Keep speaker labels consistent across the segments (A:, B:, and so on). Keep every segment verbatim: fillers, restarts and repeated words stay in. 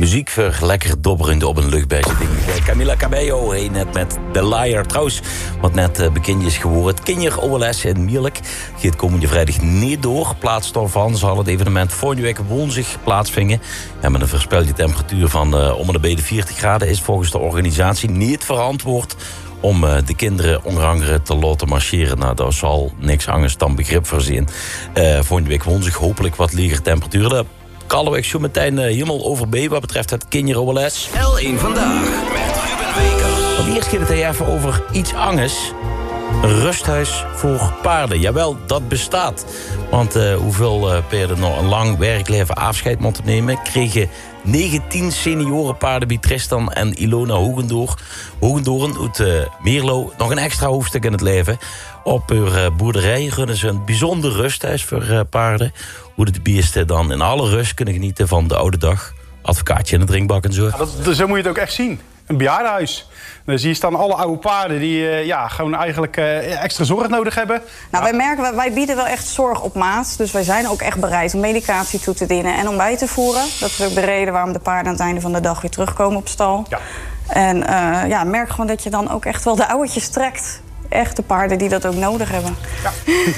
A: Muziek voor lekker dobberende op een luchtbijse ding. Camila Cabello, hey, net met The Liar. Trouwens, wat net uh, bekend is geworden. Het Kinder O L S in Mierlijk gaat komende vrijdag niet door. Plaats daarvan zal het evenement volgende week woensdag plaatsvinden. Ja, met een voorspelde temperatuur van uh, om en bij de veertig graden... is volgens de organisatie niet verantwoord om uh, de kinderen onder andere te laten marcheren. Nou, daar zal niks anders dan begrip voor zijn. Uh, volgende week woensdag hopelijk wat liger temperaturen. Kallen we zo meteen uh, helemaal overbij wat betreft het Kinder O L S.
B: L één Vandaag met Ruben Wekers.
A: Want eerst gaat het even over iets anders. Een rusthuis voor paarden. Jawel, dat bestaat. Want uh, hoeveel uh, paarden nog een lang werkleven afscheid moeten nemen... kregen negentien seniorenpaarden bij Tristan en Ilona Hogendoor. Hogendoorn uit uh, Meerlo nog een extra hoofdstuk in het leven. Op hun uh, boerderij runnen ze een bijzonder rusthuis voor uh, paarden. Hoe de beesten dan in alle rust kunnen genieten van de oude dag. Advocaatje in de drinkbak en zo.
C: Ja, dat, zo moet je het ook echt zien. Een bejaardenhuis. Dus hier staan alle oude paarden die uh, ja, gewoon eigenlijk uh, extra zorg nodig hebben.
D: Nou, wij merken, wij bieden wel echt zorg op maat. Dus wij zijn ook echt bereid om medicatie toe te dienen en om bij te voeren. Dat is ook de reden waarom de paarden aan het einde van de dag weer terugkomen op stal. Ja. En uh, ja, merk gewoon dat je dan ook echt wel de ouwetjes trekt. Echte paarden die dat ook nodig hebben. Ja.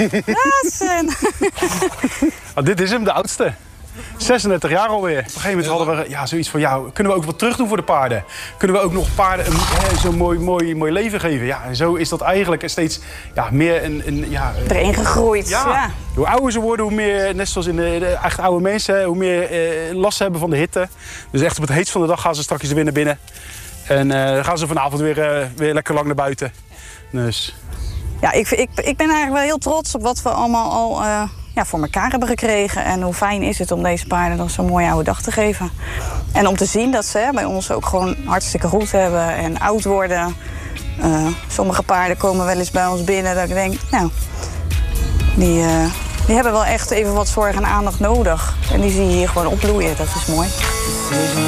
C: Ah, dit is hem, de oudste. zesendertig jaar alweer. Op een gegeven moment hadden we ja, zoiets van... Ja, kunnen we ook wat terug doen voor de paarden? Kunnen we ook nog paarden een, hè, zo'n mooi, mooi, mooi leven geven? Ja, en zo is dat eigenlijk steeds ja, meer een... een ja,
D: erin gegroeid. Ja. Ja.
C: Hoe ouder ze worden, hoe meer, net zoals in de, de echt oude mensen... hoe meer eh, last ze hebben van de hitte. Dus echt op het heetst van de dag gaan ze straks weer naar binnen. En uh, dan gaan ze vanavond weer, uh, weer lekker lang naar buiten. Dus...
D: Ja, ik, ik, ik ben eigenlijk wel heel trots op wat we allemaal al uh, ja, voor elkaar hebben gekregen. En hoe fijn is het om deze paarden nog zo'n mooie oude dag te geven. En om te zien dat ze bij ons ook gewoon hartstikke goed hebben en oud worden. Uh, sommige paarden komen wel eens bij ons binnen dat ik denk, nou, die, uh, die hebben wel echt even wat zorg en aandacht nodig. En die zie je hier gewoon opbloeien, dat is mooi.